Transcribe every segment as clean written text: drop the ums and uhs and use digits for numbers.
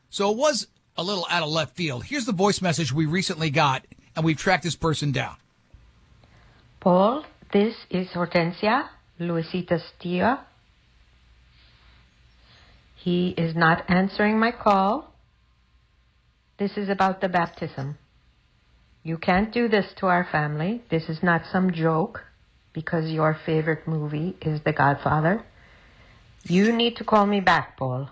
So it was a little out of left field. Here's the voice message we recently got, and we've tracked this person down. Paul, this is Hortensia, Luisita's tia. He is not answering my call. This is about the baptism. You can't do this to our family. This is not some joke because your favorite movie is The Godfather. You need to call me back, Paul.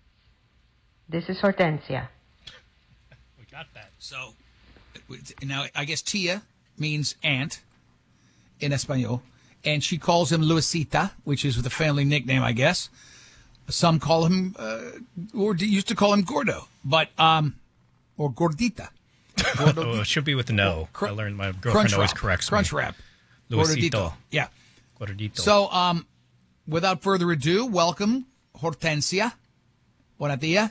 This is Hortensia. We got that. So now I guess tia means aunt in Espanol, and she calls him Luisita, which is the family nickname, I guess. Some call him, or used to call him Gordo, but or Gordita. Oh, it should be with an O. I learned my girlfriend always corrects me. Crunchwrap. Luisito. Yeah. Gordito. So, without further ado, welcome, Hortensia. Buenos días.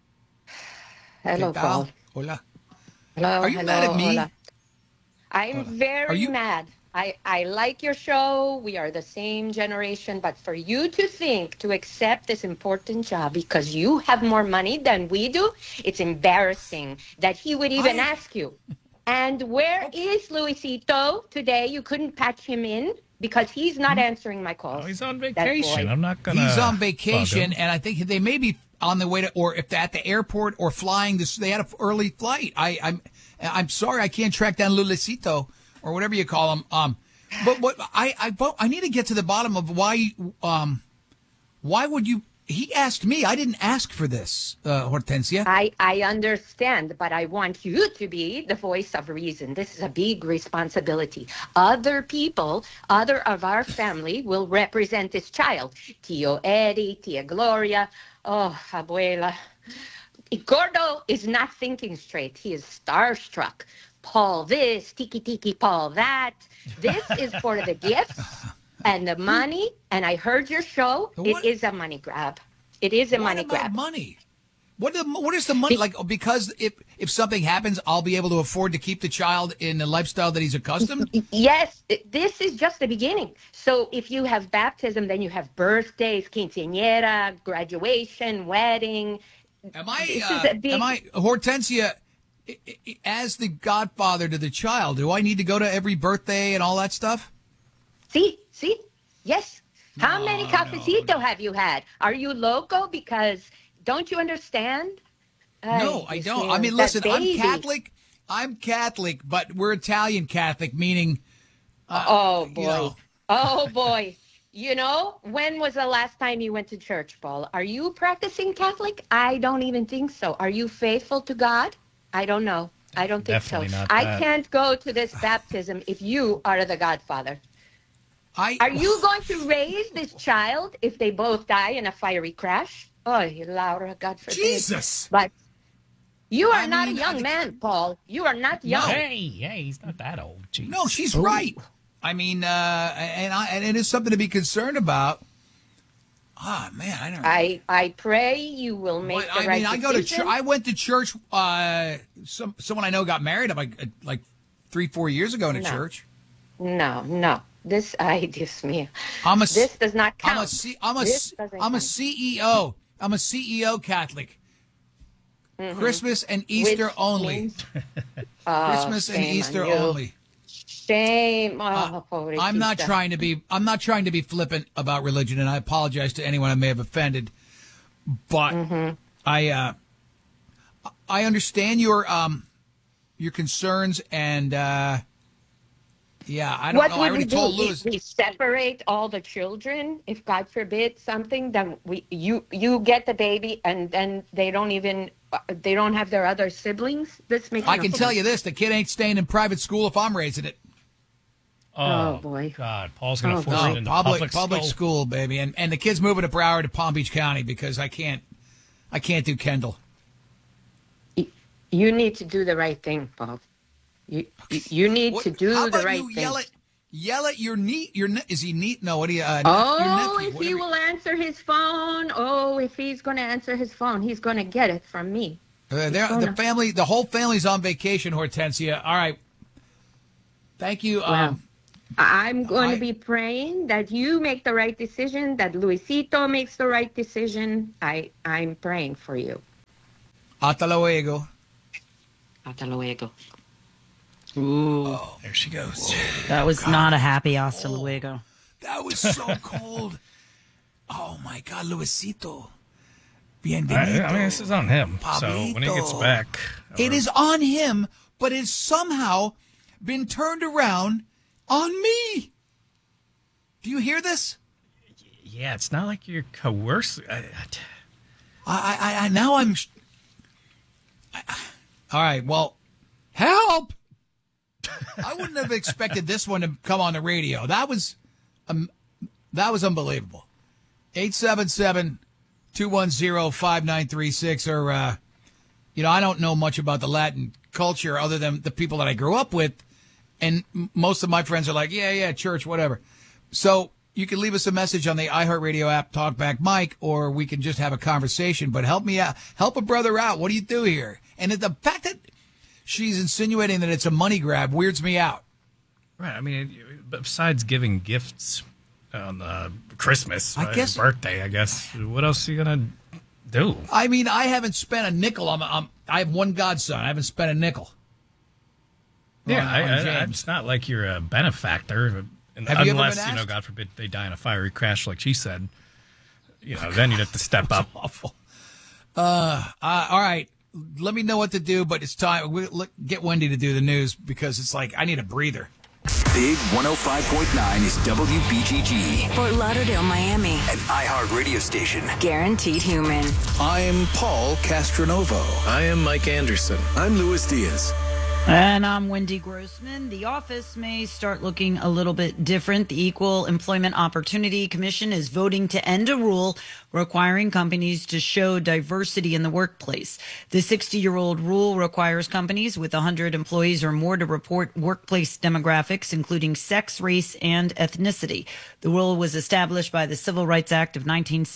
Hello, Paul. Hola. Hello. Are you mad at me? Hola. I'm very mad. I like your show. We are the same generation. But for you to think to accept this important job because you have more money than we do, it's embarrassing that he would even ask you. And where is Luisito today? You couldn't patch him in because he's not answering my calls. Oh, he's on vacation. I'm not going to. He's on vacation, and I think they may be on the way to, or if they're at the airport or flying. They had an early flight. I'm sorry, I can't track down Luisito or whatever you call him. But what I need to get to the bottom of why would you? He asked me. I didn't ask for this, Hortensia. I understand, but I want you to be the voice of reason. This is a big responsibility. Other people, other of our family will represent this child. Tio Eddie, Tia Gloria, Abuela. Gordo is not thinking straight. He is starstruck. Paul this, Tiki Paul that. This is for the gifts and the money. And I heard your show. It is a money grab. It is a money grab. Money? What is the money? Like, because if something happens, I'll be able to afford to keep the child in the lifestyle that he's accustomed? Yes, this is just the beginning. So if you have baptism, then you have birthdays, quinceañera, graduation, wedding. Am I Hortensia, as the godfather to the child, do I need to go to every birthday and all that stuff? See, yes. How many cafecito have you had? Are you loco? Because don't you understand? No, I don't. I mean, listen, I'm Catholic, but we're Italian Catholic, meaning. Oh boy. You know, when was the last time you went to church, Paul? Are you practicing Catholic? I don't even think so. Are you faithful to God? I don't know. I don't think Definitely so. Not I that. can't go to this baptism if you are the godfather. Are you going to raise this child if they both die in a fiery crash? Oh, Laura, God forbid. Jesus! But you are not a young man, Paul. You are not young. No. Hey, he's not that old. Jeez. No, she's right. I mean, and it is something to be concerned about. Ah, man, I don't know. I pray you will make the right decision. I went to church. Someone I know got married like 3-4 years ago in a church. No. This me. This does not count. I'm a CEO. I'm a CEO Catholic. Mm-hmm. Christmas and Easter only. Christmas and Easter only. Shame. I'm not trying to be flippant about religion, and I apologize to anyone I may have offended. But I understand your concerns, and I don't know. I already told Louis. We separate all the children. If God forbid something, then you get the baby, and then they don't have their other siblings. I can tell you this: the kid ain't staying in private school if I'm raising it. Oh boy! God, Paul's going to force it into public school, baby, and the kid's moving to Broward to Palm Beach County because I can't do Kendall. You need to do the right thing, Paul. You need to do the right thing. Yell at your neat. Is he neat? No. What do you? If he will answer his phone. Oh, if he's going to answer his phone, he's going to get it from me. The whole family's on vacation, Hortensia. All right. Thank you. Well, I'm going to be praying that you make the right decision, that Luisito makes the right decision. I'm praying for you. Hasta luego. Hasta luego. Ooh, There she goes. that was not a happy hasta luego. That was so cold. Oh my God, Luisito. I Bienvenido. mean, this is on him. So when he gets Pablito. back, It is on him, but it's somehow been turned around on me. Do you hear this? yeah, it's not like you're coerced. I now I'm. All right. Well, help! I wouldn't have expected this one to come on the radio. That was unbelievable. 877-210-5936 or I don't know much about the Latin culture other than the people that I grew up with, and most of my friends are like, yeah, church, whatever. So you can leave us a message on the iHeartRadio app, Talkback Mike, or we can just have a conversation. But help me out. Help a brother out. What do you do here? And the fact that she's insinuating that it's a money grab weirds me out. Right. I mean, besides giving gifts on Christmas, I guess- birthday, I guess, what else are you going to do? I mean, I haven't spent a nickel. I have one godson. I haven't spent a nickel. Yeah, on James. it's not like you're a benefactor. Have you ever Unless, been asked? God forbid, they die in a fiery crash like she said. Then you'd have to step up. Awful. All right. Let me know what to do, but it's time. Get Wendy to do the news because it's like I need a breather. Big 105.9 is WBGG, Fort Lauderdale, Miami. an iHeart radio station. Guaranteed human. I'm Paul Castronovo. I am Mike Anderson. I'm Luis Diaz. And I'm Wendy Grossman. The office may start looking a little bit different. The Equal Employment Opportunity Commission is voting to end a rule requiring companies to show diversity in the workplace. The 60-year-old rule requires companies with 100 employees or more to report workplace demographics, including sex, race, and ethnicity. The rule was established by the Civil Rights Act of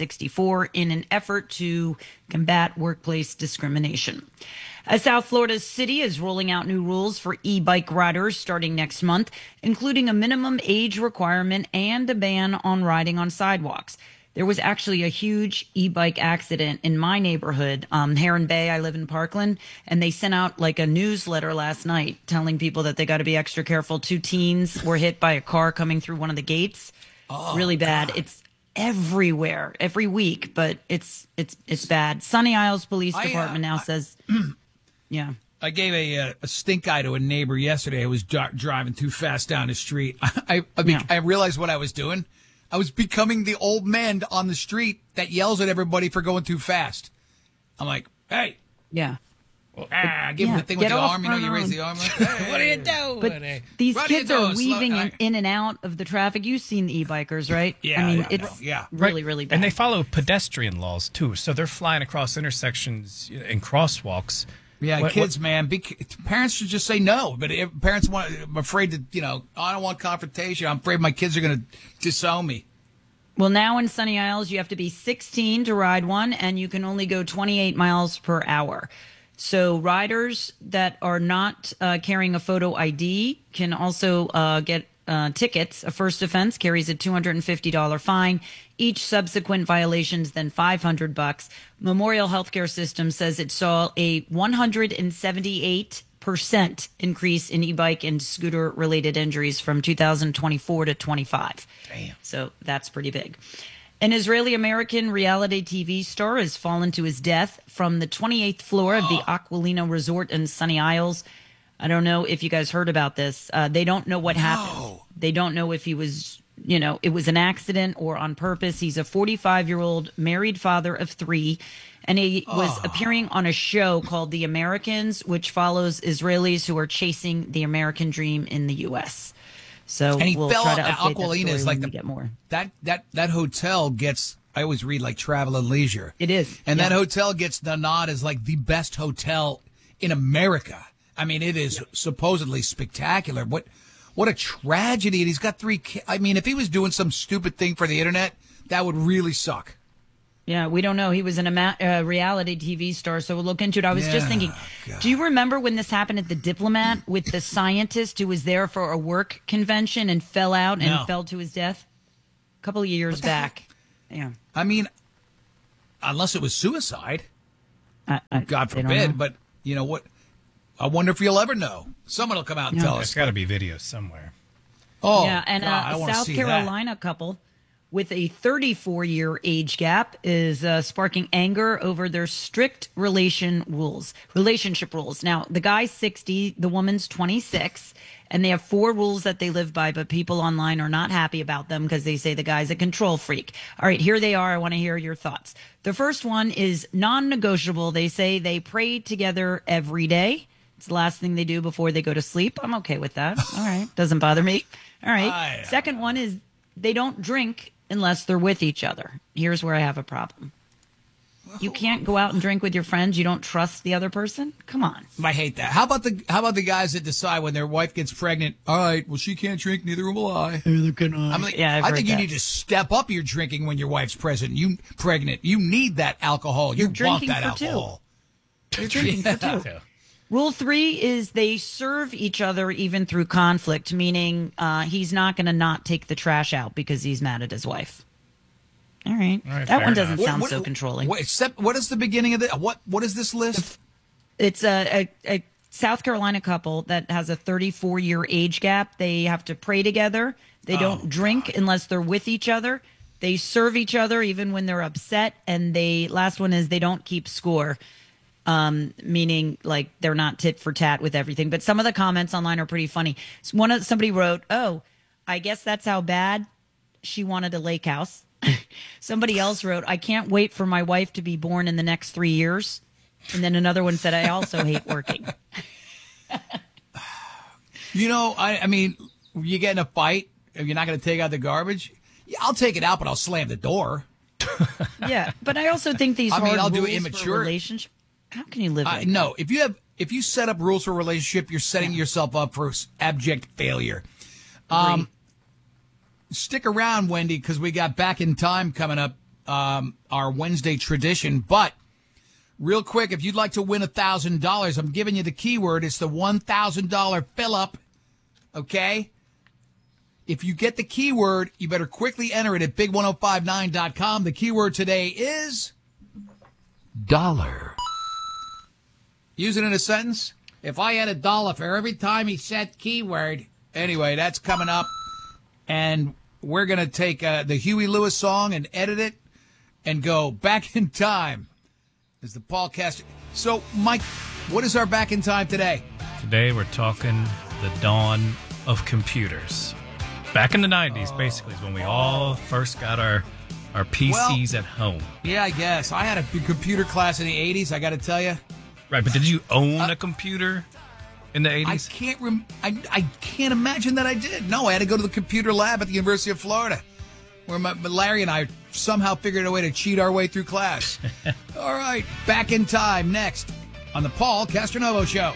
1964 in an effort to combat workplace discrimination. A South Florida city is rolling out new rules for e-bike riders starting next month, including a minimum age requirement and a ban on riding on sidewalks. There was actually a huge e-bike accident in my neighborhood, Heron Bay. I live in Parkland, and they sent out like a newsletter last night telling people that they got to be extra careful. 2 teens were hit by a car coming through one of the gates. Really bad. God. It's everywhere, every week, but it's bad. Sunny Isles Police Department now says... Yeah. I gave a stink eye to a neighbor yesterday. I was driving too fast down the street. I realized what I was doing. I was becoming the old man on the street that yells at everybody for going too fast. I'm like, hey. Yeah. Give him the thing with Get the off arm. my You raise own. the arm. Like, hey. What do you do? But these What do you kids do? are weaving Slow- in and out of the traffic. You've seen the e-bikers, right? Yeah, I mean, yeah, it's yeah. really, really bad. And they follow pedestrian laws, too. So they're flying across intersections and crosswalks. Yeah, What- kids, man. Parents should just say no. But if parents I'm afraid to, I don't want confrontation. I'm afraid my kids are going to disown me. Well, now in Sunny Isles, you have to be 16 to ride one, and you can only go 28 miles per hour. So riders that are not carrying a photo ID can also get tickets. A first offense carries a $250 fine. Each subsequent violation is then $500. Memorial Healthcare System says it saw a 178% increase in e-bike and scooter-related injuries from 2024 to 25. Damn. So that's pretty big. An Israeli-American reality TV star has fallen to his death from the 28th floor of the Aquilina Resort in Sunny Isles. I don't know if you guys heard about this. They don't know what happened. They don't know if he was, it was an accident or on purpose. He's a 45-year-old married father of 3, and he was appearing on a show called The Americans, which follows Israelis who are chasing the American dream in the U.S. So And he we'll fell try to out. update Aquilina that is story like when we get more. that hotel gets. I always read like Travel and Leisure. It is, and yeah. that hotel gets the nod as like the best hotel in America. I mean, it is supposedly spectacular. What a tragedy! And he's got 3 kids. I mean, if he was doing some stupid thing for the internet, that would really suck. Yeah, we don't know. He was a reality TV star, so we'll look into it. I was just Yeah, thinking, God. do you remember when this happened at the Diplomat with the scientist who was there for a work convention and fell out and No. fell to his death? A couple of years back. Yeah. I mean, unless it was suicide. God they don't know. forbid, but you know what? I wonder if you'll ever know. Someone will come out and tell There's us. got to be videos somewhere. Oh, Yeah, and God, I wanna South see Carolina couple with a 34-year age gap is sparking anger over their strict relationship rules. Now, the guy's 60, the woman's 26, and they have 4 rules that they live by, but people online are not happy about them because they say the guy's a control freak. All right, here they are. I want to hear your thoughts. The first one is non-negotiable. They say they pray together every day. It's the last thing they do before they go to sleep. I'm okay with that. All right. Doesn't bother me. All right. Second one is they don't drink unless they're with each other. Here's where I have a problem. You can't go out and drink with your friends. You don't trust the other person. Come on. I hate that. How about the guys that decide when their wife gets pregnant? All right, well, she can't drink, neither will I. Neither can I. I'm like, Yeah, I've I heard think you that. need to step up your drinking when your wife's pregnant. You need that alcohol. You want drinking that for two. alcohol. You're drinking for two. Rule 3 is they serve each other even through conflict, meaning he's not going to not take the trash out because he's mad at his wife. All right. All right, That fair one doesn't enough. sound so controlling. What is the beginning of the what is this list? It's a South Carolina couple that has a 34-year age gap. They have to pray together. They don't drink unless they're with each other. They serve each other even when they're upset. And last one is they don't keep score. Meaning like they're not tit for tat with everything. But some of the comments online are pretty funny. Somebody wrote, "Oh, I guess that's how bad she wanted a lake house." Somebody else wrote, "I can't wait for my wife to be born in the next 3 years." And then another one said, "I also hate working." You know, I mean, you get in a fight, if you're not going to take out the garbage, yeah, I'll take it out, but I'll slam the door. Yeah, but I also think these hard I'll do rules immature. for relationship. How can you live like No, if you set up rules for a relationship, you're setting yourself up for abject failure. Stick around, Wendy, because we got Back in Time coming up, our Wednesday tradition. But real quick, if you'd like to win $1,000, I'm giving you the keyword. It's the $1,000 fill-up, okay? If you get the keyword, you better quickly enter it at big1059.com. The keyword today is dollar. Use it in a sentence. If I had $1 for every time he said keyword. Anyway, that's coming up. And we're going to take the Huey Lewis song and edit it and go back in time. Is the Paul Castro. So, Mike, what is our back in time today? Today we're talking the dawn of computers. Back in the 90s, basically, is when we all first got our PCs at home. Yeah, I guess. I had a computer class in the 80s, I got to tell you. Right, but did you own a computer in the 80s? I can't imagine that I did. No, I had to go to the computer lab at the University of Florida, where Larry and I somehow figured a way to cheat our way through class. All right, back in time next on the Paul Castronovo Show.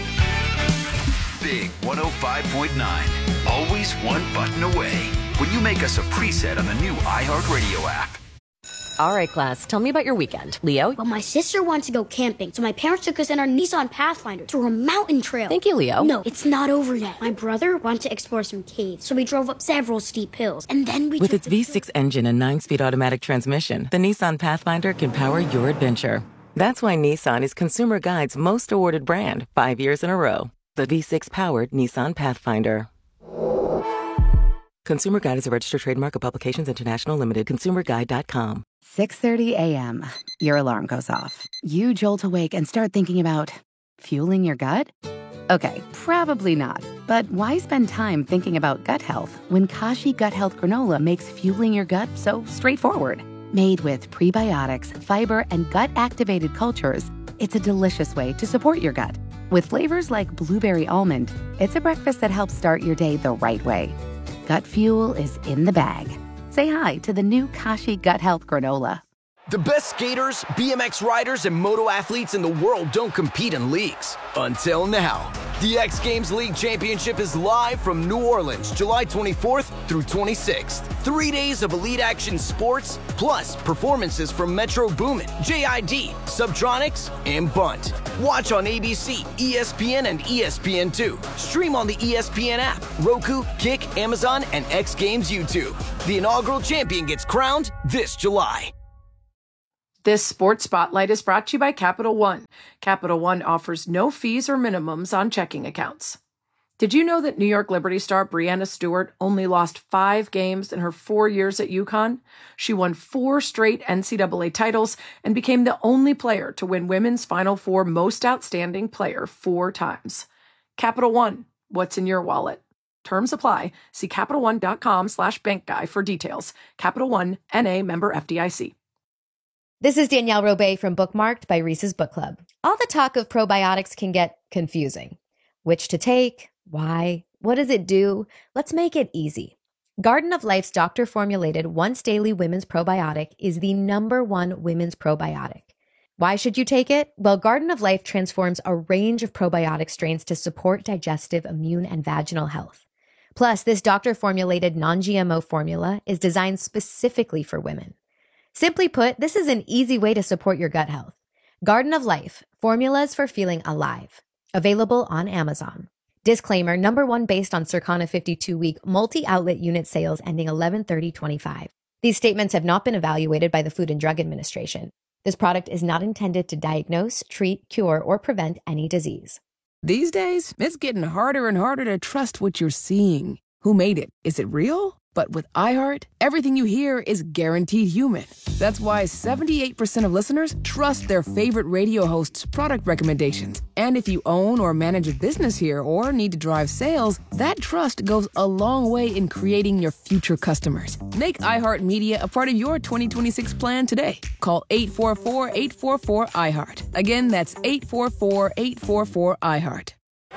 Big 105.9. Always one button away. When you make us a preset on the new iHeartRadio app. All right, class, tell me about your weekend. Leo? Well, my sister wants to go camping, so my parents took us in our Nissan Pathfinder to a mountain trail. Thank you, Leo. No, it's not over yet. My brother wanted to explore some caves, so we drove up several steep hills, and then we With its V6 engine and 9-speed automatic transmission, the Nissan Pathfinder can power your adventure. That's why Nissan is Consumer Guide's most awarded brand 5 years in a row. The V6-powered Nissan Pathfinder. Consumer Guide is a registered trademark of Publications International Limited. ConsumerGuide.com. 6:30 a.m. Your alarm goes off. You jolt awake and start thinking about fueling your gut? Okay, probably not. But why spend time thinking about gut health when Kashi Gut Health Granola makes fueling your gut so straightforward? Made with prebiotics, fiber, and gut-activated cultures, it's a delicious way to support your gut. With flavors like blueberry almond, it's a breakfast that helps start your day the right way. Gut fuel is in the bag. Say hi to the new Kashi Gut Health Granola. The best skaters, BMX riders, and moto athletes in the world don't compete in leagues. Until now. The X Games League Championship is live from New Orleans, July 24th through 26th. 3 days of elite action sports, plus performances from Metro Boomin, JID, Subtronics, and Bunt. Watch on ABC, ESPN, and ESPN2. Stream on the ESPN app, Roku, Kick, Amazon, and X Games YouTube. The inaugural champion gets crowned this July. This Sports Spotlight is brought to you by Capital One. Capital One offers no fees or minimums on checking accounts. Did you know that New York Liberty star Breanna Stewart only lost 5 games in her 4 years at UConn? She won 4 straight NCAA titles and became the only player to win Women's Final Four Most Outstanding Player 4 times. Capital One, what's in your wallet? Terms apply. See CapitalOne.com/bankguy for details. Capital One, N.A. member FDIC. This is Danielle Robay from Bookmarked by Reese's Book Club. All the talk of probiotics can get confusing. Which to take? Why? What does it do? Let's make it easy. Garden of Life's doctor-formulated once-daily women's probiotic is the #1 women's probiotic. Why should you take it? Well, Garden of Life transforms a range of probiotic strains to support digestive, immune, and vaginal health. Plus, this doctor-formulated non-GMO formula is designed specifically for women. Simply put, this is an easy way to support your gut health. Garden of Life, formulas for feeling alive. Available on Amazon. Disclaimer, #1 based on Circana 52-week multi-outlet unit sales ending 11/30/25. These statements have not been evaluated by the Food and Drug Administration. This product is not intended to diagnose, treat, cure, or prevent any disease. These days, it's getting harder and harder to trust what you're seeing. Who made it? Is it real? But with iHeart, everything you hear is guaranteed human. That's why 78% of listeners trust their favorite radio hosts' product recommendations. And if you own or manage a business here or need to drive sales, that trust goes a long way in creating your future customers. Make iHeart Media a part of your 2026 plan today. Call 844-844-iHeart. Again, that's 844-844-iHeart.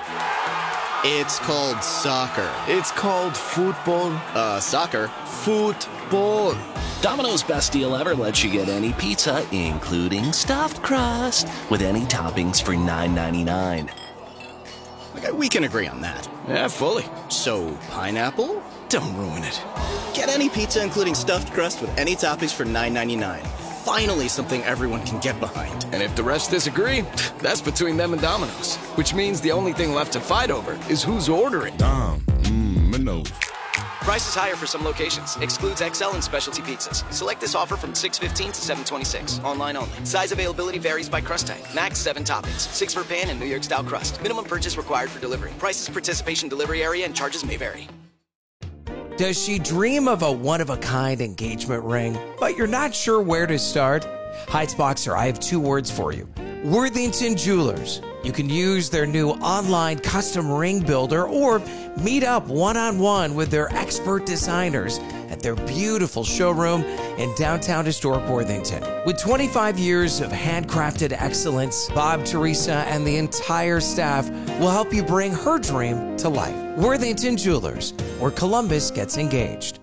It's called soccer. It's called football. Soccer. Football. Domino's best deal ever lets you get any pizza, including stuffed crust, with any toppings for $9.99. Okay, we can agree on that. Yeah, fully. So, pineapple? Don't ruin it. Get any pizza, including stuffed crust, with any toppings for $9.99. Finally, something everyone can get behind. And if the rest disagree, that's between them and Domino's. Which means the only thing left to fight over is who's ordering. Domino's. Price is higher for some locations. Excludes XL and specialty pizzas. Select this offer from 6/15 to 7/26. Online only. Size availability varies by crust type. Max 7 toppings. 6 for pan and New York style crust. Minimum purchase required for delivery. Prices, participation, delivery area, and charges may vary. Does she dream of a one-of-a-kind engagement ring, but you're not sure where to start? Heights Boxer, I have 2 words for you. Worthington Jewelers. You can use their new online custom ring builder or meet up one-on-one with their expert designers at their beautiful showroom in downtown historic Worthington. With 25 years of handcrafted excellence, Bob, Teresa, and the entire staff will help you bring her dream to life. Worthington Jewelers, where Columbus gets engaged.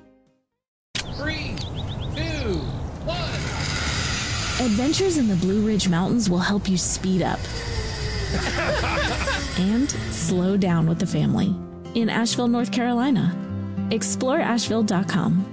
3, 2, 1. Adventures in the Blue Ridge Mountains will help you speed up and slow down with the family in Asheville, North Carolina. Explore Asheville.com.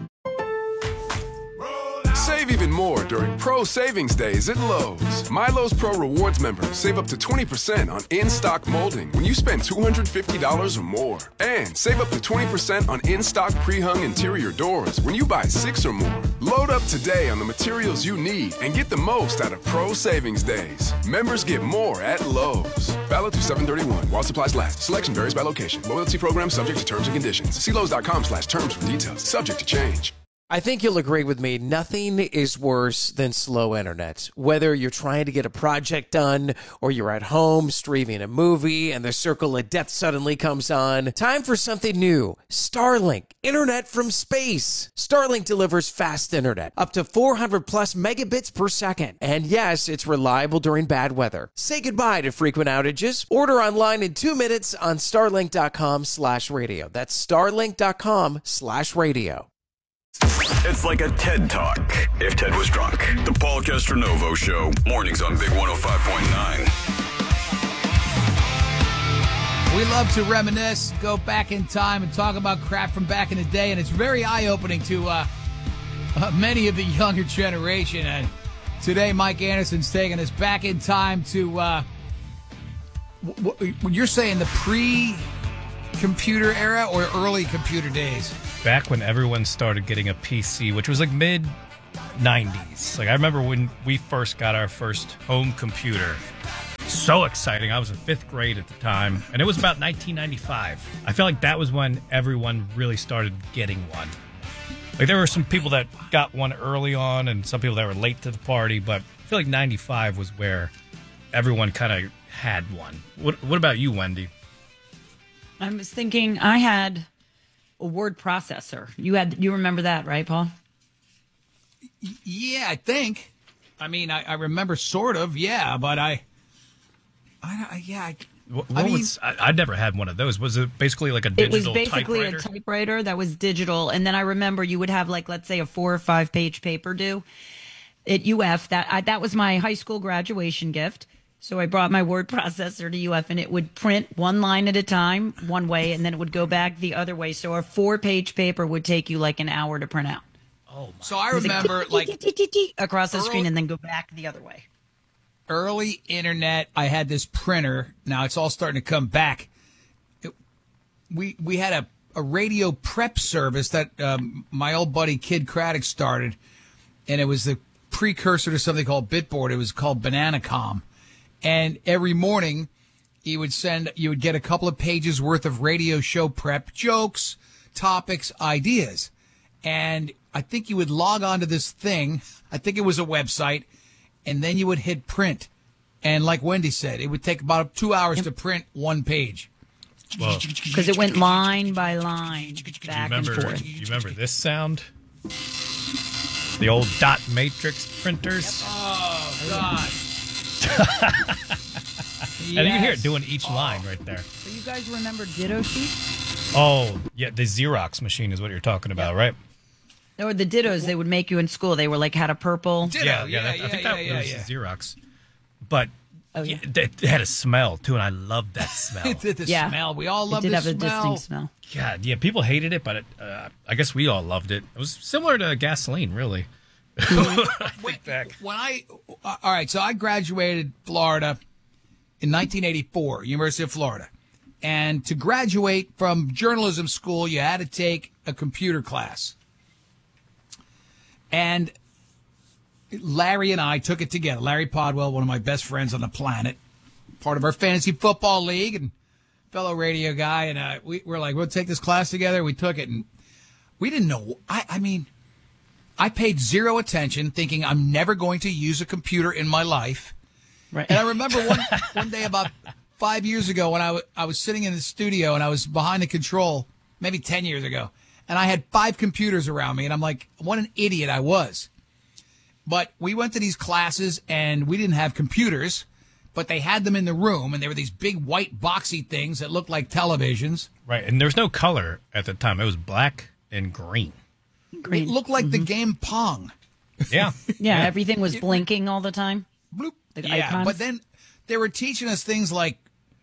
Save even more during Pro Savings Days at Lowe's. MyLowe's Pro Rewards members save up to 20% on in-stock molding when you spend $250 or more. And save up to 20% on in-stock pre-hung interior doors when you buy 6 or more. Load up today on the materials you need and get the most out of Pro Savings Days. Members get more at Lowe's. Valid through 7/31 while supplies last. Selection varies by location. Loyalty program subject to terms and conditions. See Lowe's.com/terms for details. Subject to change. I think you'll agree with me. Nothing is worse than slow internet. Whether you're trying to get a project done or you're at home streaming a movie and the circle of death suddenly comes on. Time for something new. Starlink. Internet from space. Starlink delivers fast internet. Up to 400 plus megabits per second. And yes, it's reliable during bad weather. Say goodbye to frequent outages. Order online in 2 minutes on starlink.com/radio. That's starlink.com/radio. It's like a TED Talk, if Ted was drunk. The Paul Castronovo Show, mornings on Big 105.9. We love to reminisce, go back in time, and talk about crap from back in the day, and it's very eye-opening to many of the younger generation. And today, Mike Anderson's taking us back in time to, when you're saying the pre-computer era or early computer days? Back when everyone started getting a PC, which was like mid 90s. Like, I remember when we first got our first home computer. So exciting. I was in 5th grade at the time, and it was about 1995. I feel like that was when everyone really started getting one. Like, there were some people that got one early on and some people that were late to the party, but I feel like 95 was where everyone kind of had one. What about you, Wendy? I was thinking I had a word processor. You remember that, right, Paul? Yeah, I think. I mean, I remember sort of, yeah, but I never had one of those. Was it basically like a digital typewriter? It was basically a typewriter that was digital. And then I remember you would have, like, let's say a 4 or 5 page paper due at UF. That was my high school graduation gift. So I brought my word processor to UF, and it would print one line at a time, one way, and then it would go back the other way. So a 4-page paper would take you like an hour to print out. Oh, so I remember like across the screen and then go back the other way. Early internet, I had this printer. Now it's all starting to come back. We had a radio prep service that my old buddy Kid Craddock started, and it was the precursor to something called Bitboard. It was called Bananacom. And every morning, you would get a couple of pages worth of radio show prep, jokes, topics, ideas. And I think you would log on to this thing. I think it was a website. And then you would hit print. And like Wendy said, it would take about 2 hours to print one page. Because it went line by line, back and forth. You remember this sound? The old dot matrix printers? Oh, God. And you can hear it doing each line right there. So you guys remember Ditto sheets? Oh, yeah, the Xerox machine is what you're talking about, right? Or the Dittos they would make you in school. They were like, had a purple. Ditto, I think that was Xerox. But it had a smell, too, and I loved that smell. It did the smell. We all loved it. It the did have a distinct smell. God, yeah, people hated it, but I guess we all loved it. It was similar to gasoline, really. All right, so I graduated Florida in 1984, University of Florida. And to graduate from journalism school, you had to take a computer class. And Larry and I took it together. Larry Podwell, one of my best friends on the planet, part of our fantasy football league and fellow radio guy. And we were like, we'll take this class together. We took it, and we didn't know. I paid zero attention, thinking I'm never going to use a computer in my life. Right. And I remember one day about 5 years ago when I was sitting in the studio and I was behind the control, maybe 10 years ago, and I had 5 computers around me, and I'm like, what an idiot I was. But we went to these classes, and we didn't have computers, but they had them in the room, and they were these big white boxy things that looked like televisions. Right, and there was no color at the time. It was black and green. It looked like the game Pong. Yeah. Yeah, everything was blinking all the time. Bloop. The Yeah, icons. but then they were teaching us things like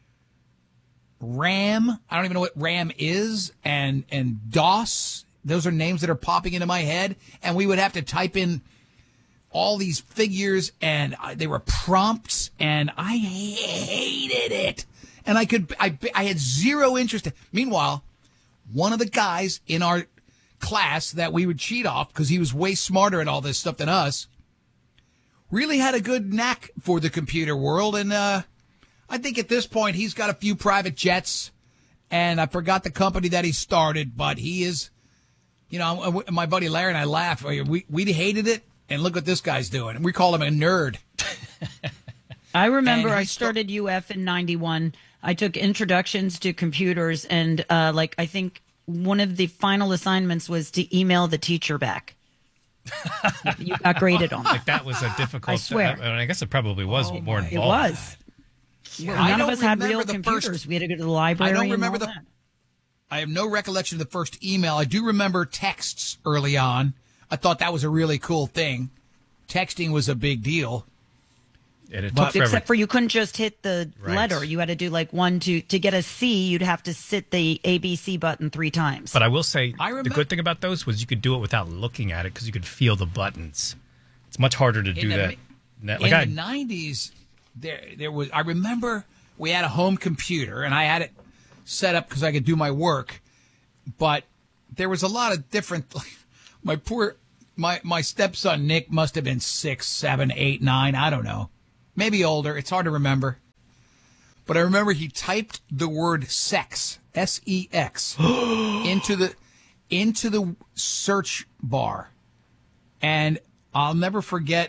RAM. I don't even know what RAM is, and DOS. Those are names that are popping into my head, and we would have to type in all these figures, and they were prompts, and I hated it. And I had zero interest. Meanwhile, one of the guys in our class that we would cheat off because he was way smarter at all this stuff than us really had a good knack for the computer world. And I think at this point he's got a few private jets, and I forgot the company that he started, but he is, my buddy Larry and I laugh. We hated it, and look what this guy's doing. We call him a nerd. I remember I started UF in 91. I took introductions to computers, and I think one of the final assignments was to email the teacher back. You got graded on. Like, that was a difficult. I swear. I guess it probably was more involved. It was. None of us had real computers. We had to go to the library. I don't remember that. I have no recollection of the first email. I do remember texts early on. I thought that was a really cool thing. Texting was a big deal. And it took forever. Except for you couldn't just hit the Right. letter. You had to do like 1, 2. To get a C, you'd have to sit the ABC button 3 times. But I will say, the good thing about those was you could do it without looking at it because you could feel the buttons. It's much harder to do that. In the 90s, there was. I remember we had a home computer, and I had it set up because I could do my work. But there was a lot of different. My poor my stepson Nick must have been 6, 7, 8, 9. I don't know, maybe older. It's hard to remember. But I remember he typed the word sex, S-E-X, into the search bar, and I'll never forget.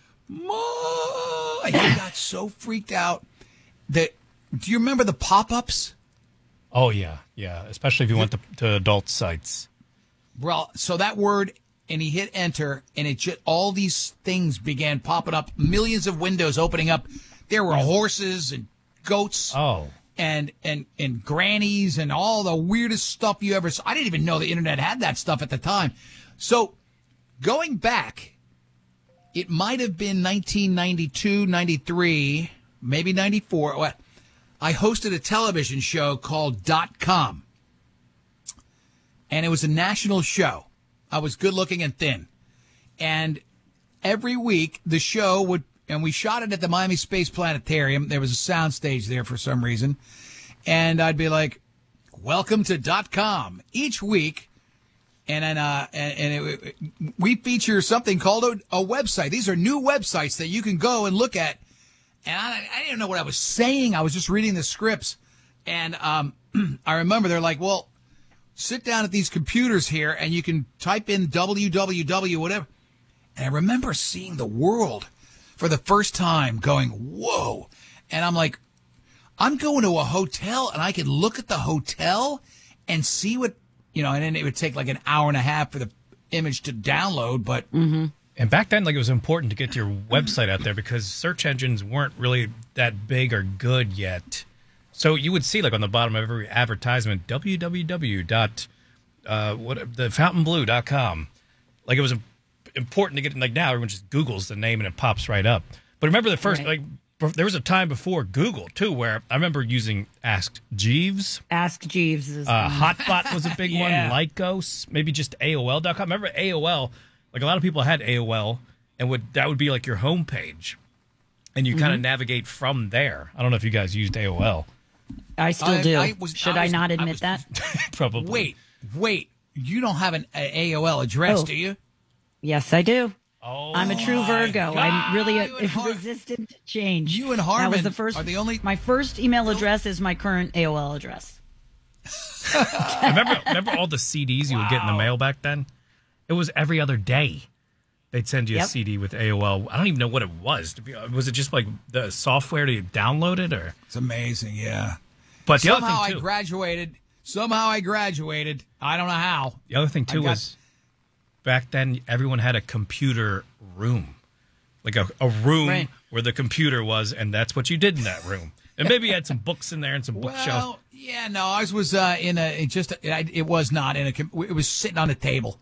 He got so freaked out that. Do you remember the pop-ups? Oh yeah, especially if you went to adult sites. Well, so that word, and he hit enter, and it just all these things began popping up. Millions of windows opening up. There were horses and goats. Oh. And grannies and all the weirdest stuff you ever saw. I didn't even know the internet had that stuff at the time. So going back, it might have been 1992, 93, maybe 94. I hosted a television show called .com. And it was a national show. I was good looking and thin. And every week the show would, and we shot it at the Miami Space Planetarium. There was a sound stage there for some reason. And I'd be like, welcome to .com each week. And then, we feature something called a website. These are new websites that you can go and look at. And I didn't know what I was saying. I was just reading the scripts. And I remember they're like, well, sit down at these computers here and you can type in www, whatever. And I remember seeing the world for the first time going, whoa. And I'm like, I'm going to a hotel and I can look at the hotel and see what, and then it would take like an hour and a half for the image to download. But And back then, it was important to get your website out there because search engines weren't really that big or good yet. So you would see, on the bottom of every advertisement, www.thefountainblue.com. It was important to get, now everyone just Googles the name and it pops right up. But remember the first, there was a time before Google, too, where I remember using Ask Jeeves. Ask Jeeves. Is Hotbot was a big one. Lycos, maybe just AOL.com. Remember AOL? A lot of people had AOL, and that would be your home page, and you kind of navigate from there. I don't know if you guys used AOL. I still do. Should I not admit that? Probably. Wait. You don't have an AOL address, do you? Yes, I do. Oh, I'm a true Virgo. God. I'm really resistant to change. You and Harmon that was the first, are the only. My first email address is my current AOL address. remember all the CDs you would get in the mail back then? It was every other day. They'd send you a CD with AOL. I don't even know what it was. Was it just the software to download it, or? It's amazing, yeah. But the Somehow other thing too, I graduated. I don't know how. The other thing too was back then everyone had a computer room, a room where the computer was, and that's what you did in that room. And maybe you had some books in there and some bookshelves. Well, yeah, no, ours was it was not in it was sitting on a table.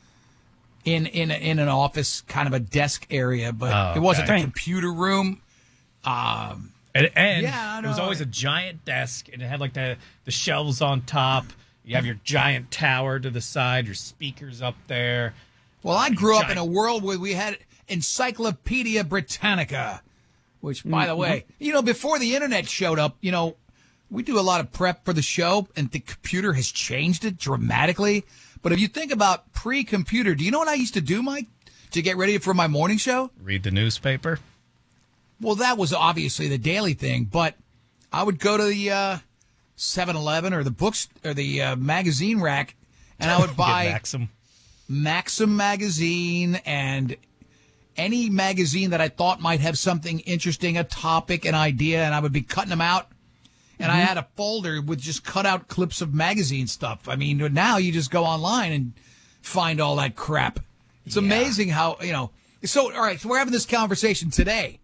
In an office, kind of a desk area, but it wasn't a computer room. And it was always a giant desk, and it had the shelves on top. You have your giant tower to the side, your speakers up there. Well, I grew up in a world where we had Encyclopedia Britannica, which, by the way, before the internet showed up, we do a lot of prep for the show, and the computer has changed it dramatically. But if you think about pre-computer, do you know what I used to do, Mike, to get ready for my morning show? Read the newspaper. Well, that was obviously the daily thing, but I would go to the 7-Eleven or the books or the magazine rack, and I would buy Maxim magazine and any magazine that I thought might have something interesting, a topic, an idea, and I would be cutting them out. And I had a folder with just cut out clips of magazine stuff. I mean, now you just go online and find all that crap. It's amazing how, So, all right, so we're having this conversation today.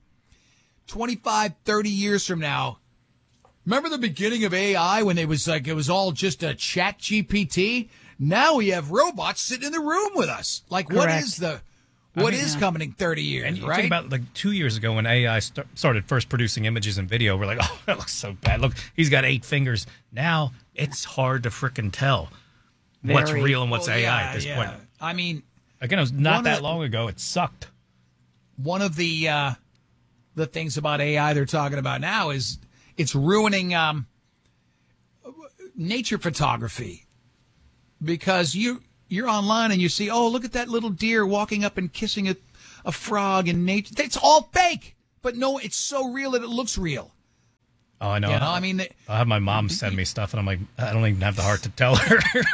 25, 30 years from now, remember the beginning of AI when it was all just a chat GPT? Now we have robots sitting in the room with us. What is coming in 30 years, and you right? think about 2 years ago when AI started first producing images and video, we're like, oh, that looks so bad. Look, he's got 8 fingers. Now it's hard to frickin' tell what's real and what's AI at this point. I mean, again, it was not that long ago. It sucked. One of the things about AI they're talking about now is it's ruining nature photography because you're online and you see, oh, look at that little deer walking up and kissing a frog in nature. It's all fake. But no, it's so real that it looks real. Oh, I know. You know, I mean, I'll have my mom send me stuff, and I'm like, I don't even have the heart to tell her.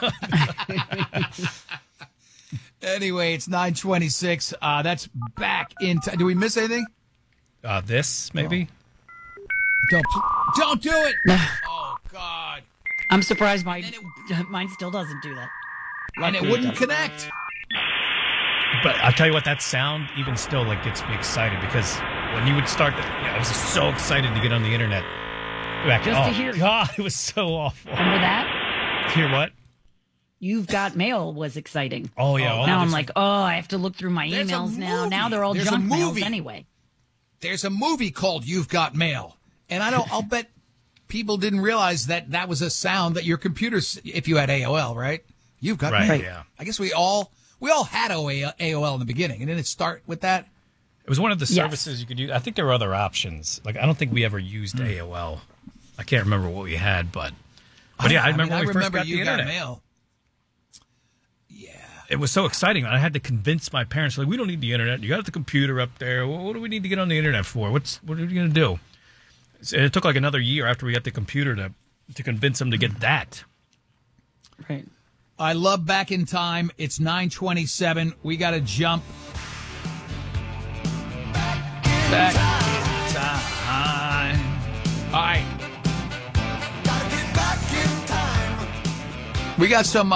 Anyway, it's 9:26. That's back in time. Do we miss anything? This, maybe? Don't do it. Oh, God. I'm surprised mine still doesn't do that. And it wouldn't connect. But I'll tell you what, that sound even still like gets me excited because when you would start, I was just so excited to get on the internet. To hear. God, it was so awful. Remember that? Hear what? You've Got Mail was exciting. Oh, yeah. Now I'm like, I have to look through my emails now. Now they're all junk mails anyway. There's a movie called You've Got Mail. And I'll bet people didn't realize that was a sound that your computer, if you had AOL, right? You've got mail. Yeah. I guess we all had AOL in the beginning, and didn't it start with that? It was one of the services you could use. I think there were other options. Like, I don't think we ever used AOL. I can't remember what we had, but yeah, I remember when we first got the internet. Got Mail. Yeah. It was so exciting. I had to convince my parents, like, we don't need the internet. You got the computer up there. What do we need to get on the internet for? What are you going to do? And it took like another year after we got the computer to convince them to get that. Right. I love Back in Time. It's 9:27. We got to jump. Back in time. All right. We got some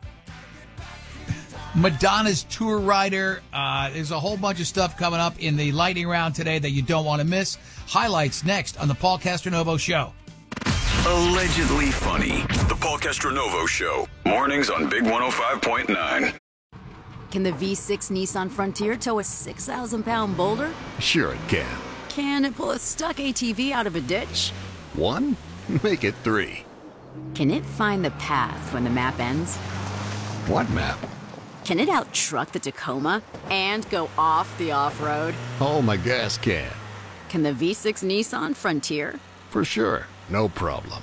Madonna's tour rider. There's a whole bunch of stuff coming up in the lightning round today that you don't want to miss. Highlights next on the Paul Castronovo Show. Allegedly funny. The Paul Castronovo Show. Mornings on Big 105.9. Can the V6 Nissan Frontier tow a 6,000-pound boulder? Sure it can. Can it pull a stuck ATV out of a ditch? 1? Make it 3. Can it find the path when the map ends? What map? Can it out-truck the Tacoma and go off the off-road? Oh, my gas can. Can the V6 Nissan Frontier? For sure. No problem.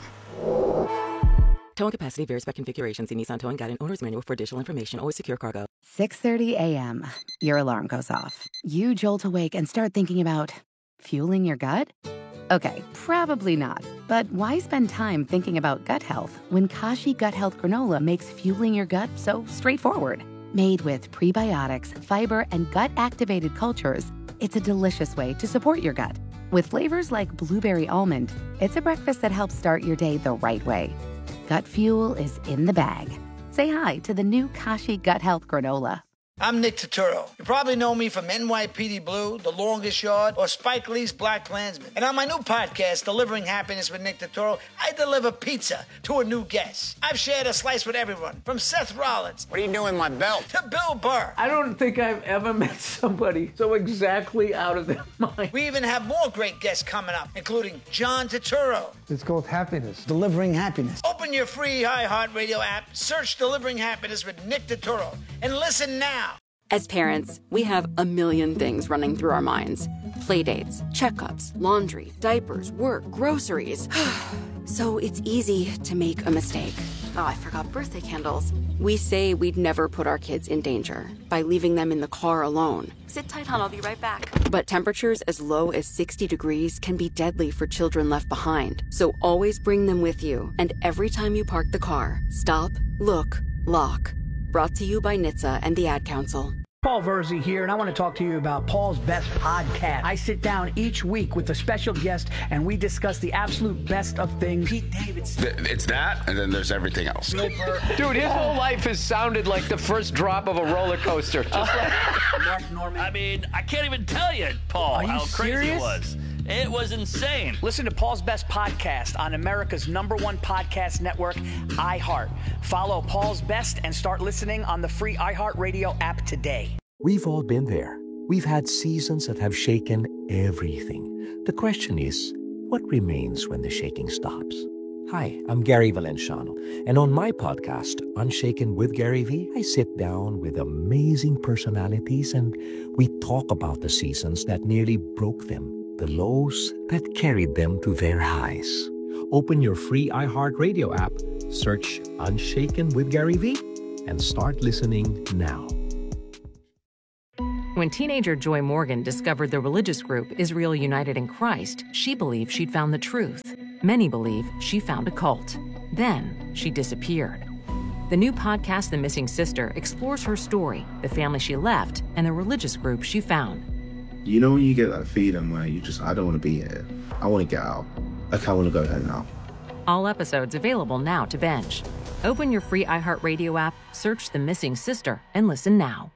Towing capacity varies by configuration. See Nissan Towing Guide and Owner's Manual for additional information. Always secure cargo. 6:30 a.m. Your alarm goes off. You jolt awake and start thinking about fueling your gut? Okay, probably not. But why spend time thinking about gut health when Kashi Gut Health Granola makes fueling your gut so straightforward? Made with prebiotics, fiber, and gut-activated cultures, it's a delicious way to support your gut. With flavors like blueberry almond, it's a breakfast that helps start your day the right way. Gut fuel is in the bag. Say hi to the new Kashi Gut Health Granola. I'm Nick Turturro. You probably know me from NYPD Blue, The Longest Yard, or Spike Lee's Black Klansman. And on my new podcast, Delivering Happiness with Nick Turturro, I deliver pizza to a new guest. I've shared a slice with everyone, from Seth Rollins. What are you doing with my belt? To Bill Burr. I don't think I've ever met somebody so exactly out of their mind. We even have more great guests coming up, including John Turturro. It's called Happiness. Delivering Happiness. Open your free iHeartRadio app, search Delivering Happiness with Nick Turturro, and listen now. As parents, we have a million things running through our minds. Playdates, checkups, laundry, diapers, work, groceries. So it's easy to make a mistake. Oh, I forgot birthday candles. We say we'd never put our kids in danger by leaving them in the car alone. Sit tight, hon, I'll be right back. But temperatures as low as 60 degrees can be deadly for children left behind. So always bring them with you. And every time you park the car, stop, look, lock. Brought to you by NHTSA and the Ad Council. Paul Verzi here, and I want to talk to you about Paul's Best Podcast. I sit down each week with a special guest, and we discuss the absolute best of things. Pete Davidson. It's that, and then there's everything else. Bill Burr. Dude, his whole life has sounded like the first drop of a roller coaster. Just like Mark Norman. I mean, I can't even tell you, Paul, how crazy it was. It was insane. Listen to Paul's Best Podcast on America's #1 podcast network, iHeart. Follow Paul's Best and start listening on the free iHeartRadio app today. We've all been there. We've had seasons that have shaken everything. The question is, what remains when the shaking stops? Hi, I'm Gary Valenciano, and on my podcast, Unshaken with Gary V, I sit down with amazing personalities and we talk about the seasons that nearly broke them, the lows that carried them to their highs. Open your free iHeartRadio app, search Unshaken with Gary V, and start listening now. When teenager Joy Morgan discovered the religious group Israel United in Christ, she believed she'd found the truth. Many believe she found a cult. Then she disappeared. The new podcast, The Missing Sister, explores her story, the family she left, and the religious group she found. You know when you get that feeling where I don't want to be here. I want to get out. Like, I want to go home now. All episodes available now to binge. Open your free iHeartRadio app, search The Missing Sister, and listen now.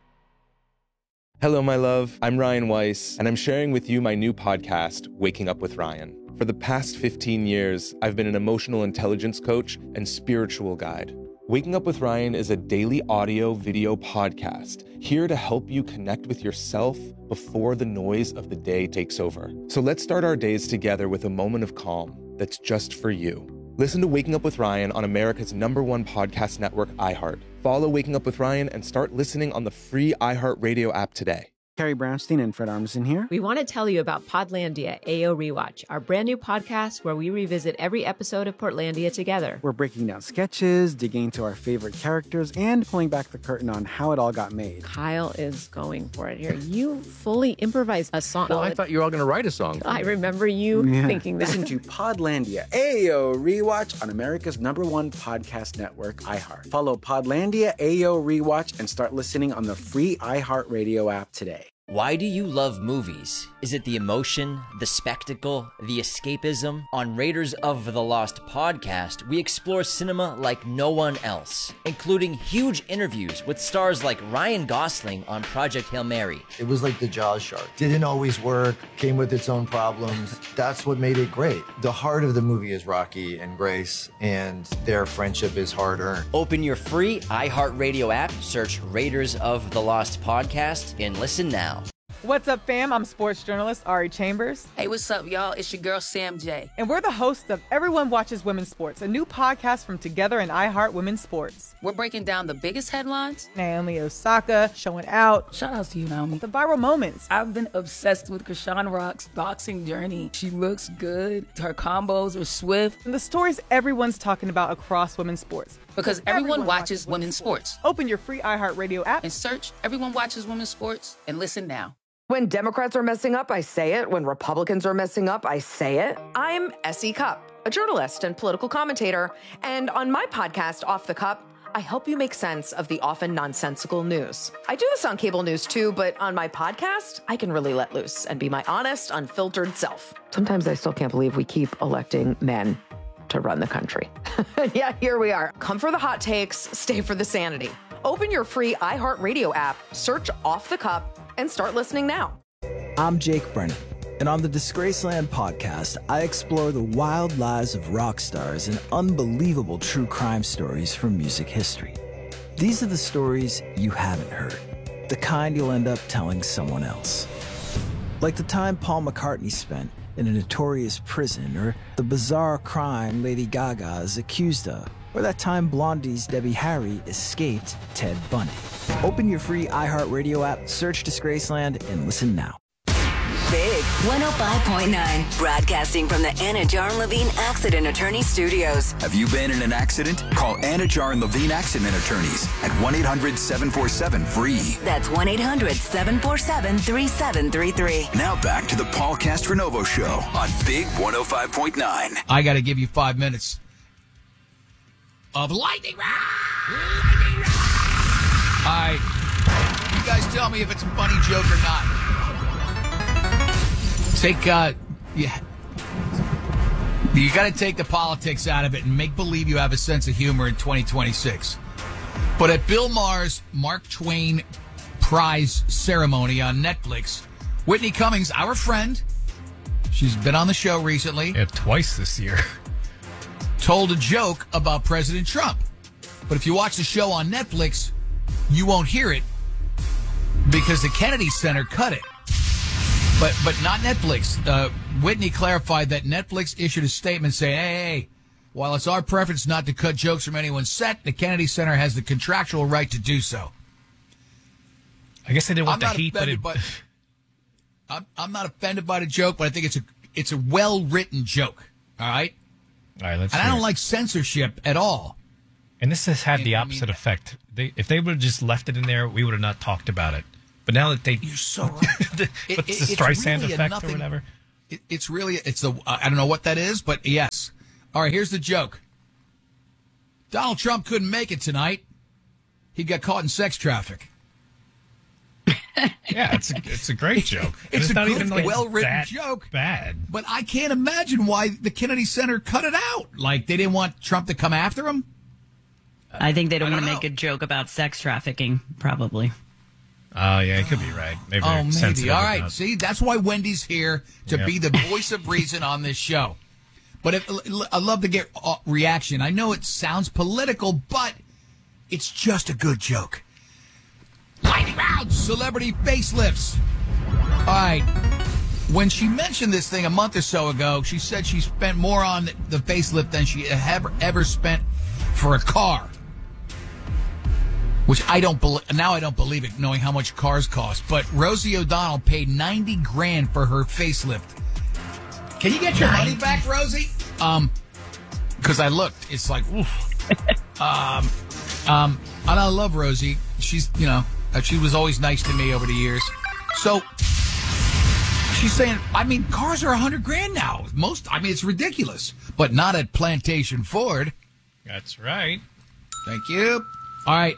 Hello, my love. I'm Ryan Weiss, and I'm sharing with you my new podcast, Waking Up with Ryan. For the past 15 years, I've been an emotional intelligence coach and spiritual guide. Waking Up with Ryan is a daily audio video podcast here to help you connect with yourself before the noise of the day takes over. So let's start our days together with a moment of calm that's just for you. Listen to Waking Up with Ryan on America's #1 podcast network, iHeart. Follow Waking Up with Ryan and start listening on the free iHeartRadio app today. Carrie Brownstein and Fred Armisen here. We want to tell you about Podlandia AO Rewatch, our brand new podcast where we revisit every episode of Portlandia together. We're breaking down sketches, digging into our favorite characters, and pulling back the curtain on how it all got made. Kyle is going for it here. You fully improvised a song. Well, I thought you were all going to write a song. I remember you thinking that. Listen to Podlandia AO Rewatch on America's #1 podcast network, iHeart. Follow Podlandia AO Rewatch and start listening on the free iHeartRadio app today. Why do you love movies? Is it the emotion, the spectacle, the escapism? On Raiders of the Lost podcast, we explore cinema like no one else, including huge interviews with stars like Ryan Gosling on Project Hail Mary. It was like the Jaws shark. Didn't always work, came with its own problems. That's what made it great. The heart of the movie is Rocky and Grace, and their friendship is hard-earned. Open your free iHeartRadio app, search Raiders of the Lost podcast, and listen now. What's up, fam? I'm sports journalist Ari Chambers. Hey, what's up, y'all? It's your girl, Sam J. And we're the hosts of Everyone Watches Women's Sports, a new podcast from Together and iHeart Women's Sports. We're breaking down the biggest headlines. Naomi Osaka showing out. Shout out to you, Naomi. The viral moments. I've been obsessed with Krishan Rock's boxing journey. She looks good. Her combos are swift. And the stories everyone's talking about across women's sports. Because everyone watches women's sports. Open your free iHeartRadio app and search Everyone Watches Women's Sports and listen now. When Democrats are messing up, I say it. When Republicans are messing up, I say it. I'm S.E. Cupp, a journalist and political commentator. And on my podcast, Off the Cup, I help you make sense of the often nonsensical news. I do this on cable news too, but on my podcast, I can really let loose and be my honest, unfiltered self. Sometimes I still can't believe we keep electing men to run the country. Yeah, here we are. Come for the hot takes, stay for the sanity. Open your free iHeartRadio app, search Off the Cup, and start listening now. I'm Jake Brennan, and on the Disgraceland podcast, I explore the wild lives of rock stars and unbelievable true crime stories from music history. These are the stories you haven't heard, the kind you'll end up telling someone else. Like the time Paul McCartney spent in a notorious prison, or the bizarre crime Lady Gaga is accused of, or that time Blondie's Debbie Harry escaped Ted Bundy. Open your free iHeartRadio app, search Disgraceland, and listen now. Big 105.9, broadcasting from the Anna Jar Levine Accident Attorney Studios. Have you been in an accident? Call Anna Jar and Levine Accident Attorneys at 1-800-747-FREE. That's 1-800-747-3733. Now back to the Paul Castronovo Show on Big 105.9. I got to give you 5 minutes of lightning round. All right, you guys tell me if it's a funny joke or not. You got to take the politics out of it and make believe you have a sense of humor in 2026. But at Bill Maher's Mark Twain Prize ceremony on Netflix, Whitney Cummings, our friend, she's been on the show recently. Yeah, twice this year. Told a joke about President Trump. But if you watch the show on Netflix, you won't hear it because the Kennedy Center cut it. But not Netflix. Whitney clarified that Netflix issued a statement saying, hey, while it's our preference not to cut jokes from anyone's set, the Kennedy Center has the contractual right to do so. I guess they didn't want the heat, but I'm not offended by the joke, but I think it's a well-written joke. All right? All right, let's And I don't like censorship at all. And this has had the opposite effect. If they would have just left it in there, we would have not talked about it. But now that you're so right. What's the Streisand really effect or whatever? It's the I don't know what that is, but yes. All right, here's the joke. Donald Trump couldn't make it tonight. He got caught in sex traffic. Yeah, it's a great joke. It's not good, even like well-written that joke. Bad. But I can't imagine why the Kennedy Center cut it out. Like, they didn't want Trump to come after him? I think they don't want to make a joke about sex trafficking, probably. Oh, yeah, you could be right. Maybe. Maybe. All right. See, that's why Wendy's here to be the voice of reason on this show. But I'd love to get reaction. I know it sounds political, but it's just a good joke. Lightning round, celebrity facelifts. All right. When she mentioned this thing a month or so ago, she said she spent more on the facelift than she ever spent for a car. Which I don't believe. Now I don't believe it, knowing how much cars cost. But Rosie O'Donnell paid $90,000 for her facelift. Can you get your money back, Rosie? Because I looked. It's like, oof. And I love Rosie. She's, she was always nice to me over the years. So she's saying, cars are $100,000 now. It's ridiculous, but not at Plantation Ford. That's right. Thank you. All right.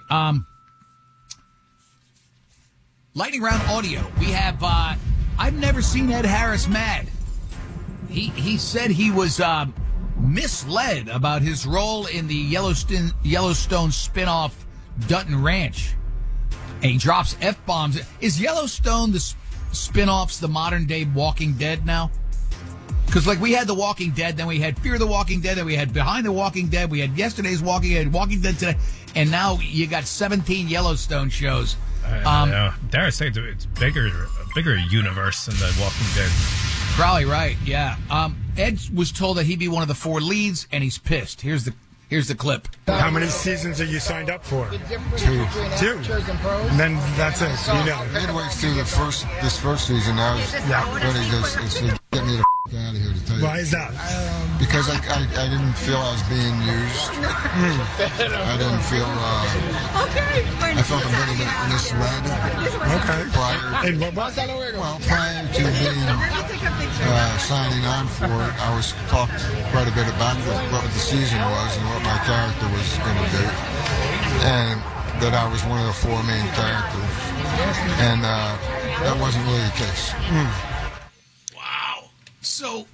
Lightning round audio. We have. I've never seen Ed Harris mad. He said he was misled about his role in the Yellowstone spinoff Dutton Ranch. And he drops F-bombs. Is Yellowstone the spinoffs the modern day Walking Dead now? Because we had The Walking Dead, then we had Fear the Walking Dead, then we had Behind the Walking Dead, we had yesterday's Walking Dead, Walking Dead today, and now you got 17 Yellowstone shows. I know. Dare I say it's a bigger universe than The Walking Dead. Probably right, yeah. Ed was told that he'd be one of the 4 leads, and he's pissed. Here's the clip. How many seasons are you signed up for? 2. And then that's it. Midway through this first season, I was ready to get me the out of here, to tell you. Why is that? Because I didn't feel I was being used. I didn't feel. I felt a little bit misled. Okay. Prior to being signing on for it, I was talked quite a bit about what the season was and what my character was going to do, and that I was one of the 4 main characters, and that wasn't really the case. Wow. So,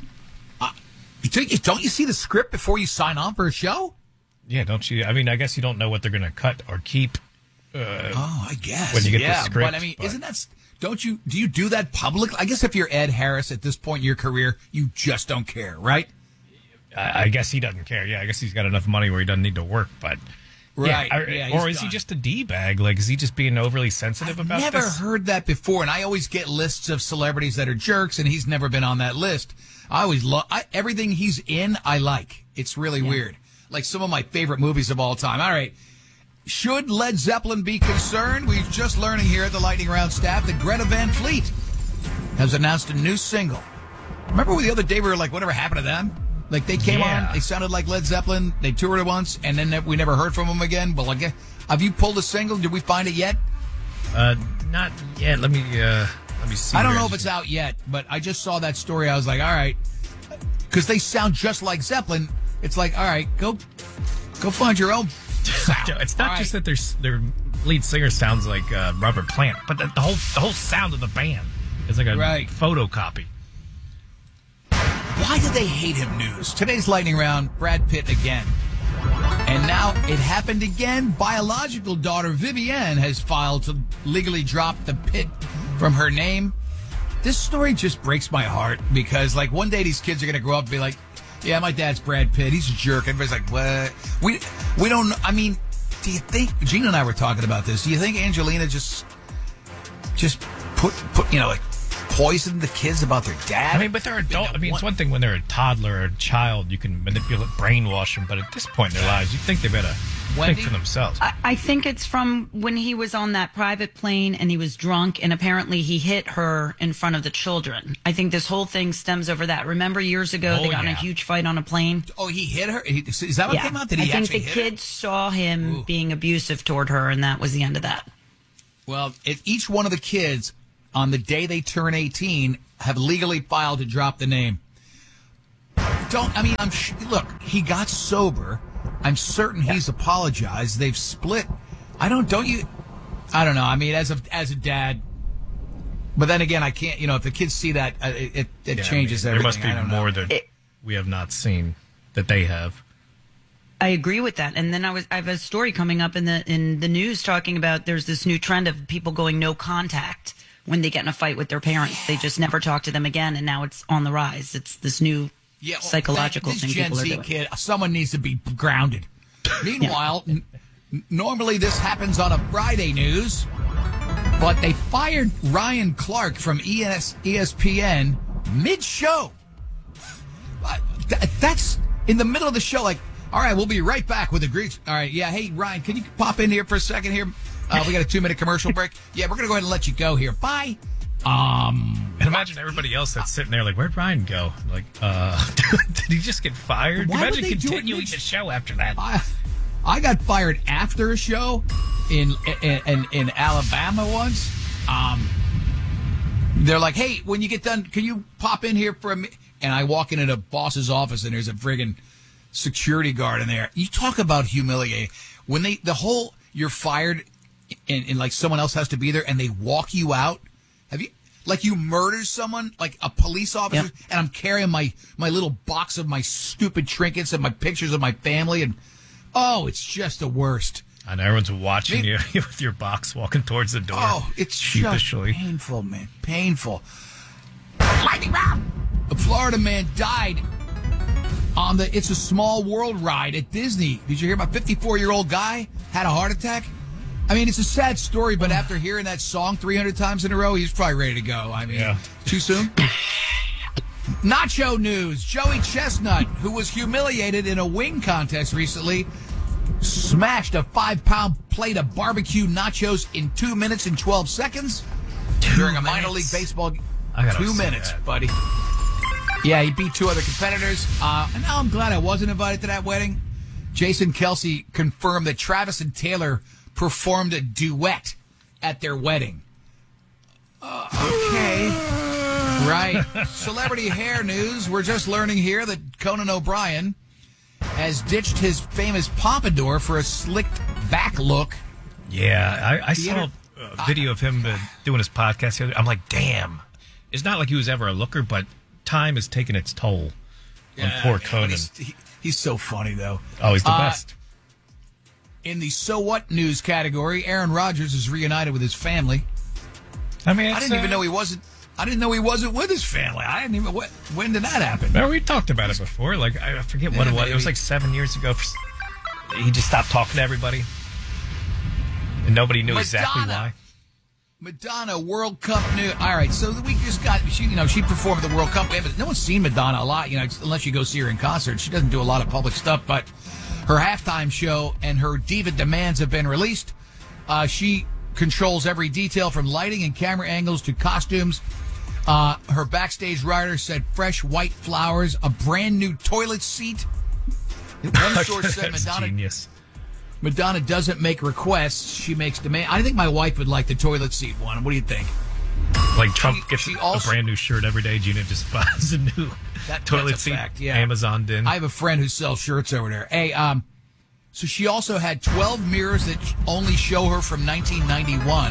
don't you see the script before you sign on for a show? Yeah, don't you? I guess you don't know what they're going to cut or keep. I guess. When you get the script. But isn't that? Do you do that publicly? I guess if you're Ed Harris at this point in your career, you just don't care, right? I guess he doesn't care. Yeah, I guess he's got enough money where he doesn't need to work, but. Right. Yeah, or is he just a D-bag? Like, is he just being overly sensitive about this? I've never heard that before, and I always get lists of celebrities that are jerks, and he's never been on that list. I always love everything he's in. I like. It's really weird. Like some of my favorite movies of all time. All right. Should Led Zeppelin be concerned? We're just learning here at the Lightning Round staff that Greta Van Fleet has announced a new single. Remember the other day we were like, whatever happened to them? Like, they came on, they sounded like Led Zeppelin, they toured it once, and then we never heard from them again. Well, have you pulled a single? Did we find it yet? Not yet. Let me see. I don't know if it's out yet, but I just saw that story. I was like, all right. Because they sound just like Zeppelin. It's like, all right, go find your own sound. It's not just that their lead singer sounds like Robert Plant, but the whole sound of the band is like a photocopy. Why do they hate him news? Today's Lightning Round, Brad Pitt again. And now it happened again. Biological daughter Vivienne has filed to legally drop the Pitt from her name. This story just breaks my heart because, one day these kids are going to grow up and be like, yeah, my dad's Brad Pitt. He's a jerk. Everybody's like, what? We don't, do you think, Gina and I were talking about this, do you think Angelina just put poison the kids about their dad. I mean, but they're adult. I mean, it's one thing when they're a toddler or a child, you can manipulate, brainwash them. But at this point in their lives, you think they better think for themselves. I think it's from when he was on that private plane and he was drunk and apparently he hit her in front of the children. I think this whole thing stems over that. Remember years ago they got in a huge fight on a plane? Oh, he hit her? Is that what came out? Did he I actually think the hit her? kids saw him being abusive toward her and that was the end of that. Well, each one of the kids on the day they turn 18 have legally filed to drop the name. Look, he got sober. I'm certain he's apologized. They've split. I don't know. I mean, as a dad, but then again, I can't, if the kids see that, it changes everything. There must be more that we have not seen that they have. I agree with that. And then I have a story coming up in the news talking about there's this new trend of people going no contact when they get in a fight with their parents. They just never talk to them again, and now it's on the rise. It's this new psychological thing Gen people are Z doing. kid, someone needs to be grounded. Meanwhile, normally this happens on a Friday news, but they fired Ryan Clark from ESPN mid-show. That's in the middle of the show, like, all right, we'll be right back with the greets. All right, yeah, hey, Ryan, can you pop in here for a second here? We got a 2-minute commercial break. Yeah, we're going to go ahead and let you go here. Bye. And imagine everybody else that's sitting there like, where'd Ryan go? Like, did he just get fired? Why Imagine would they continuing the show after that. I got fired after a show in Alabama once. They're like, hey, when you get done, can you pop in here for a minute? And I walk into the boss's office and there's a friggin' security guard in there. You talk about humiliating. When you're fired and like someone else has to be there and they walk you out. Have you, like you murder someone, like a police officer, and I'm carrying my little box of my stupid trinkets and my pictures of my family, and it's just the worst. And everyone's watching you with your box walking towards the door. Oh, it's sheepishly. Just painful, man. Painful. Lightning round! A Florida man died on the It's a Small World ride at Disney. Did you hear about 54-year-old guy had a heart attack? I mean, it's a sad story, but after hearing that song 300 times in a row, he's probably ready to go. I mean, too soon? Nacho news. Joey Chestnut, who was humiliated in a wing contest recently, smashed a 5-pound plate of barbecue nachos in 2 minutes and 12 seconds during a minor league baseball game. 2 minutes, buddy. Yeah, he beat 2 other competitors. And now I'm glad I wasn't invited to that wedding. Jason Kelsey confirmed that Travis and Taylor performed a duet at their wedding. Okay. Right. Celebrity hair news. We're just learning here that Conan O'Brien has ditched his famous pompadour for a slicked back look. Yeah, I saw a video of him doing his podcast the other day. I'm like, damn. It's not like he was ever a looker, but time has taken its toll on poor Conan. He's so funny, though. Oh, he's the best. In the So What news category, Aaron Rodgers is reunited with his family. I mean, I didn't even know he wasn't. I didn't know he wasn't with his family. I didn't even. When did that happen? No, we talked about it before. Like I forget what it was. It was like 7 years ago. He just stopped talking to everybody, and nobody knew exactly why. Madonna World Cup news. All right, so we just got she performed at the World Cup, but no one's seen Madonna a lot, unless you go see her in concert. She doesn't do a lot of public stuff, but her halftime show and her diva demands have been released. She controls every detail from lighting and camera angles to costumes. Her backstage rider said fresh white flowers, a brand new toilet seat. One source said Madonna doesn't make requests; she makes demands. I think my wife would like the toilet seat one. What do you think? Like Trump gets a brand new shirt every day. Gina just buys a new toilet seat. Fact, yeah. Amazon in. I have a friend who sells shirts over there. Hey, so she also had 12 mirrors that only show her from 1991.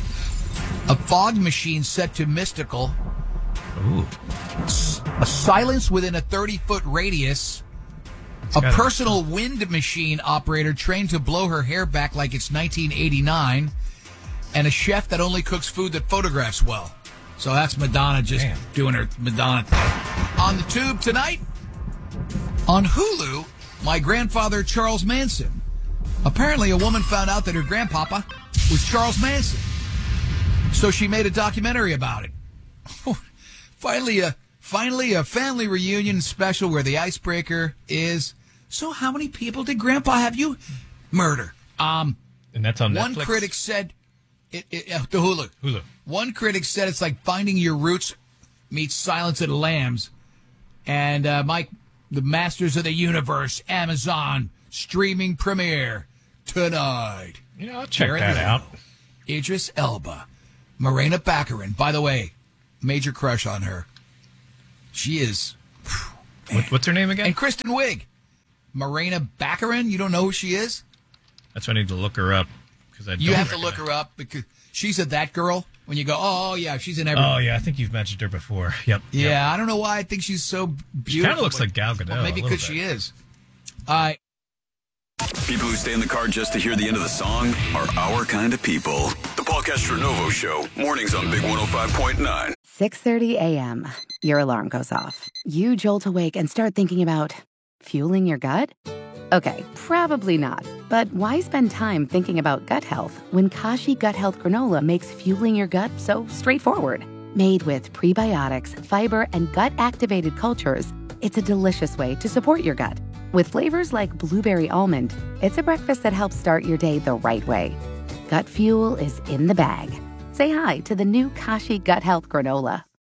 A fog machine set to mystical. Ooh. A silence within a 30-foot radius. A personal wind machine operator trained to blow her hair back like it's 1989. And a chef that only cooks food that photographs well. So that's Madonna just doing her Madonna thing. On the tube tonight, on Hulu, My Grandfather Charles Manson. Apparently a woman found out that her grandpapa was Charles Manson. So she made a documentary about it. Finally a family reunion special where the icebreaker is, so how many people did Grandpa have you murder? And that's on one Netflix? critic said, the Hulu. One critic said it's like Finding Your Roots meets Silence of the Lambs. And Mike, the Masters of the Universe, Amazon, streaming premiere tonight. I'll check that out. Idris Elba, Morena Baccarin. By the way, major crush on her. She is. What's her name again? And Kristen Wiig. Morena Baccarin. You don't know who she is? That's why I need to look her up. You have to look her up because she's that girl. When you go, oh, yeah, she's in everything. Oh, yeah, I think you've mentioned her before. Yep. Yeah, I don't know why I think she's so beautiful. She kind of looks like Gal Gadot. Well, maybe because she is. People who stay in the car just to hear the end of the song are our kind of people. The Paul Castronovo Show, mornings on Big 105.9. 6:30 a.m. Your alarm goes off. You jolt awake and start thinking about fueling your gut? Okay, probably not. But why spend time thinking about gut health when Kashi Gut Health Granola makes fueling your gut so straightforward? Made with prebiotics, fiber, and gut-activated cultures, it's a delicious way to support your gut. With flavors like blueberry almond, it's a breakfast that helps start your day the right way. Gut fuel is in the bag. Say hi to the new Kashi Gut Health Granola.